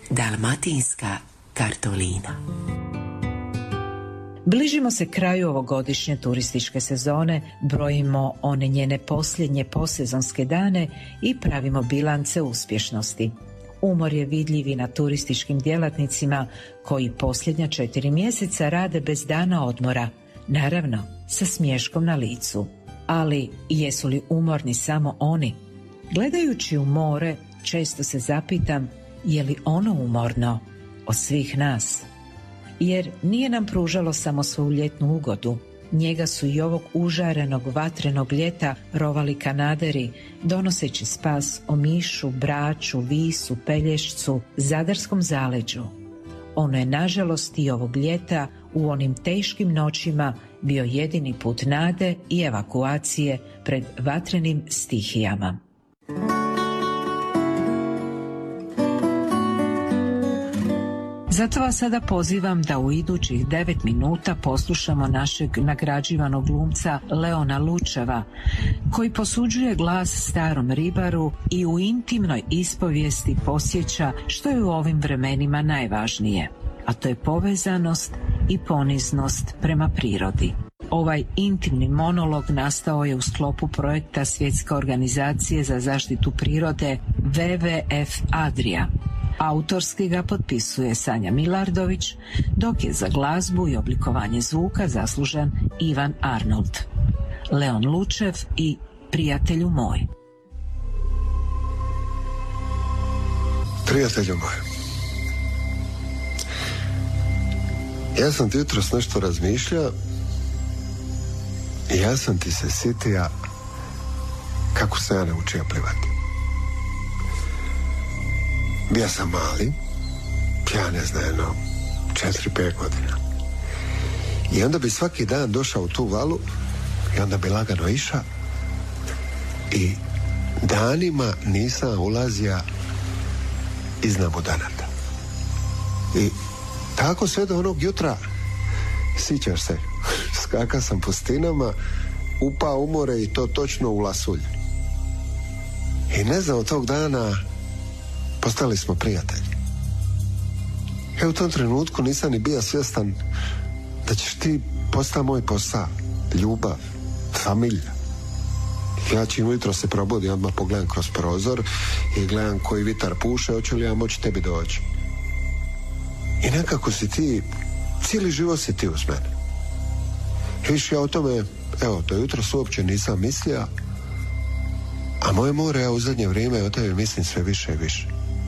Dalmatinska kartolina. Bližimo se kraju ovogodišnje turističke sezone, brojimo one njene posljednje posezonske dane i pravimo bilance uspješnosti. Umor je vidljiv i na turističkim djelatnicima koji posljednja 4 mjeseca rade bez dana odmora, naravno sa smiješkom na licu. Ali jesu li umorni samo oni? Gledajući u more, često se zapitam je li ono umorno od svih nas? Jer nije nam pružalo samo svoju ljetnu ugodu. Njega su i ovog užarenog vatrenog ljeta rovali kanaderi, donoseći spas Omišu, Braču, Visu, Pelješcu, Zadarskom zaleđu. Ono je nažalost i ovog ljeta u onim teškim noćima bio jedini put nade i evakuacije pred vatrenim stihijama. Zato vas sada pozivam da u idućih 9 minuta poslušamo našeg nagrađivanog glumca Leona Lučeva, koji posuđuje glas starom ribaru i u intimnoj ispovijesti posjeća što je u ovim vremenima najvažnije, a to je povezanost i poniznost prema prirodi. Ovaj intimni monolog nastao je u sklopu projekta Svjetske organizacije za zaštitu prirode WWF Adria. Autorski ga potpisuje Sanja Milardović, dok je za glazbu i oblikovanje zvuka zaslužan Ivan Arnold. Leon Lučev i Prijatelju moj. Prijatelju moj, ja sam ti jutros nešto razmišljao i ja sam ti se sitija kako se ja naučio plivati. Bio sam mali, ja ne znam, 4-5 godina. I onda bi svaki dan došao u tu valu i onda bi lagano išao i danima nisam ulazija iznad vodanata. I tako sve do onog jutra, sićaš se, skaka sam pustinama, upao u more i to točno u Lasulj. I ne znam, od tog dana postali smo prijatelji. U tom trenutku nisam ni bio svjestan da ćeš ti postati moj posao, ljubav, familija. Ja čim ujutro se probudim, odmah pogledam kroz prozor i gledam koji vitar puše, hoću li ja moći tebi doći. I nekako si ti, cijeli život si ti uz mene. Viš, ja o tome, do jutros uopće nisam mislio, a moje more, ja u zadnje vrijeme o tebi mislim sve više i više.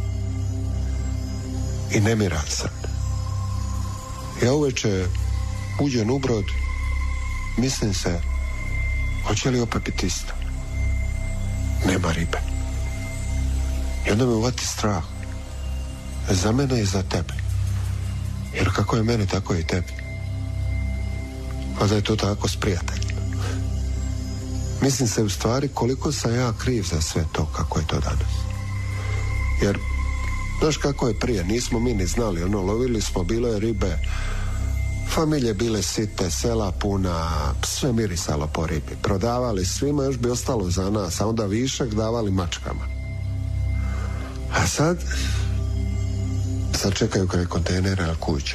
I nemiran sam. Ja uveče uđem u brod, mislim se, hoće li opet biti isto? Nema ribe. I onda me uvati strah. Za mene i za tebe. Jer kako je meni, tako je i tebi. A da je to tako s prijateljima. Mislim se u stvari koliko sam ja kriv za sve to kako je to danas. Jer znaš kako je prije, nismo mi ni znali, lovili smo, bilo je ribe, familije bile site, sela puna, sve mirisalo po ribi. Prodavali svima, još bi ostalo za nas, a onda višak davali mačkama. A sad čekaju kraj kontejnera ili kuća.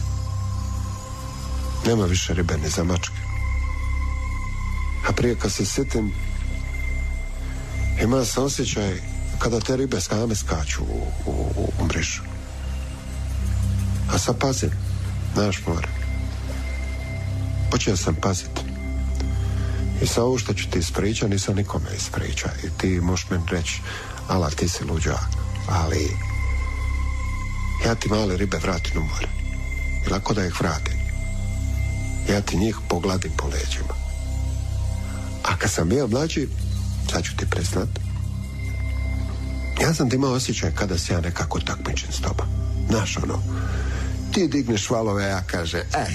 Nema više ribe ni za mačke. A prije kad se sjetim, ima se osjećaj kada te ribe skame skaču u mrežu. A sad pazim, znaš more. Počeo sam paziti. I sa ovo što ću ti ispričati, nisam nikome ispričao. I ti možeš meni reći, ala ti si luđak. Ali ja ti male ribe vratim u more. I lako da ih vratim. Ja ti njih pogladim po leđima. A kad sam bio mlađi, sad ću ti priznat, ja sam ti imao osjećaj kada se ja nekako takmičim s tobom. Znaš, ti digneš valove, ja kaže,